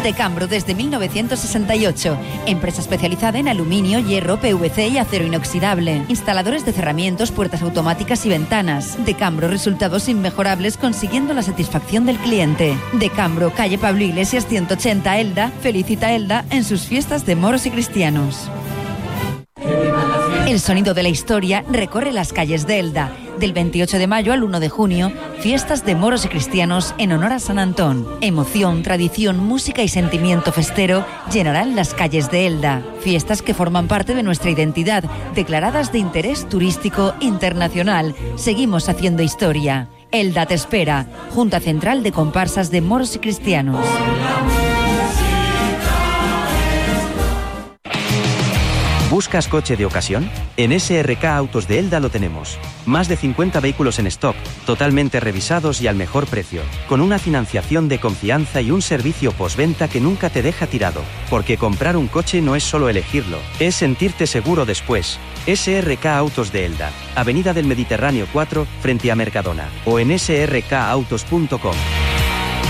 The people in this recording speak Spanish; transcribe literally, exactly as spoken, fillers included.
Decambro desde mil novecientos sesenta y ocho. Empresa especializada en aluminio, hierro, P V C y acero inoxidable. Instaladores de cerramientos, puertas automáticas y ventanas. Decambro, resultados inmejorables consiguiendo la satisfacción del cliente. Decambro, calle Pablo Iglesias ciento ochenta, Elda. Felicita a Elda en sus fiestas de moros y cristianos. El sonido de la historia recorre las calles de Elda. Del veintiocho de mayo al uno de junio, fiestas de moros y cristianos en honor a San Antón. Emoción, tradición, música y sentimiento festero llenarán las calles de Elda. Fiestas que forman parte de nuestra identidad, declaradas de interés turístico internacional. Seguimos haciendo historia. Elda te espera. Junta Central de Comparsas de Moros y Cristianos. ¿Buscas coche de ocasión? En S R K Autos de Elda lo tenemos. Más de cincuenta vehículos en stock, totalmente revisados y al mejor precio, con una financiación de confianza y un servicio postventa que nunca te deja tirado. Porque comprar un coche no es solo elegirlo, es sentirte seguro después. S R K Autos de Elda, Avenida del Mediterráneo cuatro, frente a Mercadona, o en s r k autos punto com.